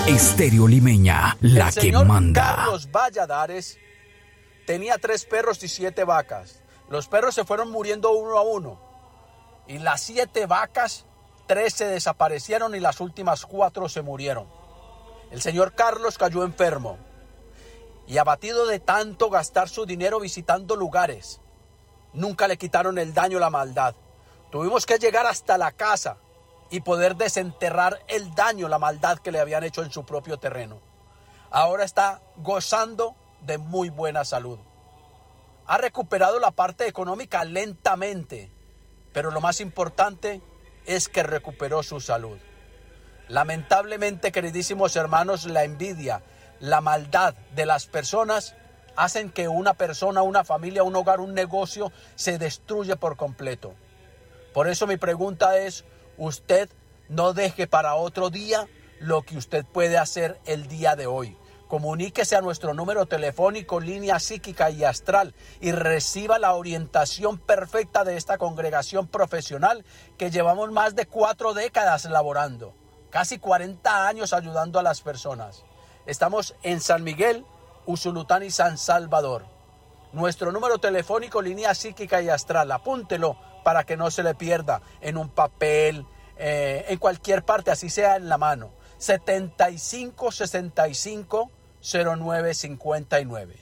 Estéreo Limeña, la que manda. Carlos Valladares tenía 3 perros y 7 vacas. Los perros se fueron muriendo uno a uno. Y las 7 vacas, 3 se desaparecieron y las últimas 4 se murieron. El señor Carlos cayó enfermo. Y abatido de tanto gastar su dinero visitando lugares, nunca le quitaron el daño, la maldad. Tuvimos que llegar hasta la casa y poder desenterrar el daño, la maldad que le habían hecho en su propio terreno. Ahora está gozando de muy buena salud. Ha recuperado la parte económica lentamente, pero lo más importante es que recuperó su salud. Lamentablemente, queridísimos hermanos, la envidia, la maldad de las personas hacen que una persona, una familia, un hogar, un negocio se destruya por completo. Por eso mi pregunta es, usted no deje para otro día lo que usted puede hacer el día de hoy. Comuníquese a nuestro número telefónico, línea psíquica y astral, y reciba la orientación perfecta de esta congregación profesional que llevamos más de 4 décadas laborando, casi 40 años ayudando a las personas. Estamos en San Miguel, Usulután y San Salvador. Nuestro número telefónico, línea psíquica y astral, apúntelo para que no se le pierda en un papel, en cualquier parte, así sea en la mano. 75 65 09 59.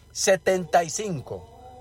75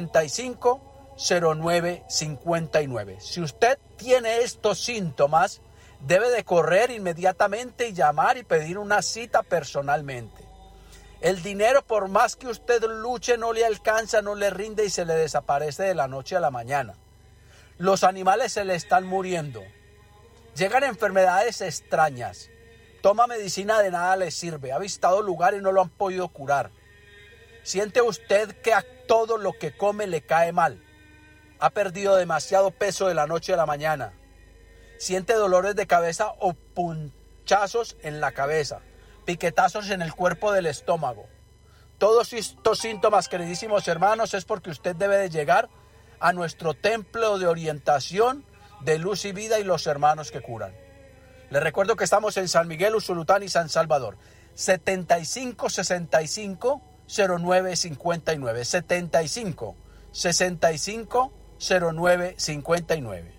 65 09 59. Si usted tiene estos síntomas, debe de correr inmediatamente y llamar y pedir una cita personalmente. El dinero, por más que usted luche, no le alcanza, no le rinde y se le desaparece de la noche a la mañana. Los animales se le están muriendo. Llegan enfermedades extrañas. Toma medicina, de nada le sirve. Ha visitado lugares y no lo han podido curar. Siente usted que a todo lo que come le cae mal. Ha perdido demasiado peso de la noche a la mañana. Siente dolores de cabeza o punchazos en la cabeza, piquetazos en el cuerpo del estómago. Todos estos síntomas, queridísimos hermanos, es porque usted debe de llegar a nuestro templo de orientación de luz y vida y los hermanos que curan. Les recuerdo que estamos en San Miguel, Usulután y San Salvador. 75 65 09 59. 75 65 09 59.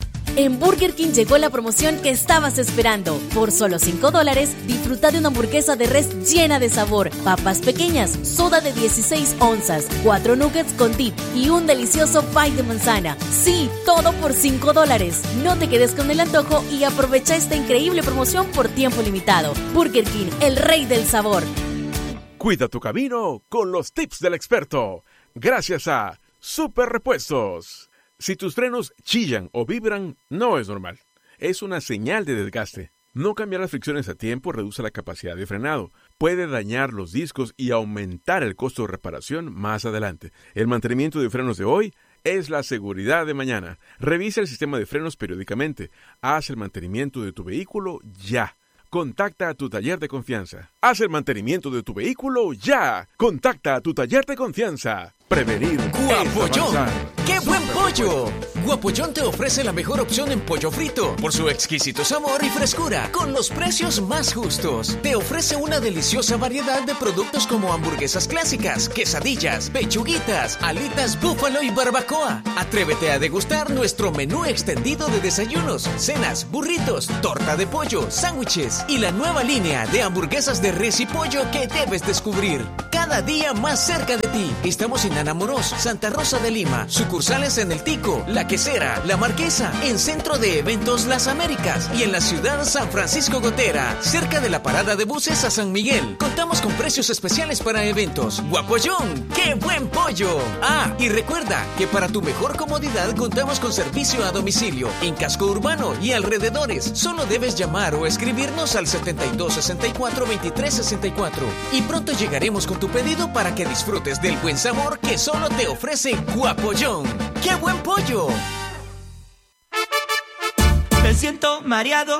En Burger King llegó la promoción que estabas esperando. Por solo $5, disfruta de una hamburguesa de res llena de sabor, papas pequeñas, soda de 16 onzas, 4 nuggets con dip y un delicioso pie de manzana. Sí, todo por $5. No te quedes con el antojo y aprovecha esta increíble promoción por tiempo limitado. Burger King, el rey del sabor. Cuida tu camino con los tips del experto. Gracias a Super Repuestos. Si tus frenos chillan o vibran, no es normal. Es una señal de desgaste. No cambiar las fricciones a tiempo reduce la capacidad de frenado. Puede dañar los discos y aumentar el costo de reparación más adelante. El mantenimiento de frenos de hoy es la seguridad de mañana. Revisa el sistema de frenos periódicamente. Haz el mantenimiento de tu vehículo ya. Contacta a tu taller de confianza. Haz el mantenimiento de tu vehículo ya. Contacta a tu taller de confianza. Prevenir. ¡Guapollón! ¡Qué buen pollo! Guapollón te ofrece la mejor opción en pollo frito por su exquisito sabor y frescura, con los precios más justos. Te ofrece una deliciosa variedad de productos como hamburguesas clásicas, quesadillas, pechuguitas, alitas búfalo y barbacoa. Atrévete a degustar nuestro menú extendido de desayunos, cenas, burritos, torta de pollo, sándwiches y la nueva línea de hamburguesas de res y pollo que debes descubrir. Cada día más cerca de ti. Estamos en Anamorós, Santa Rosa de Lima, sucursales en El Tico, La Quesera, La Marquesa, en Centro de Eventos Las Américas y en la ciudad San Francisco Gotera, cerca de la parada de buses a San Miguel. Contamos con precios especiales para eventos. ¡Guapollón! ¡Qué buen pollo! Ah, y recuerda que para tu mejor comodidad contamos con servicio a domicilio en Casco Urbano y alrededores. Solo debes llamar o escribirnos al 72 64 23 64 y pronto llegaremos con tu pedido para que disfrutes del buen sabor que solo te ofrece Guapollón. ¡Qué buen pollo! Me siento mareado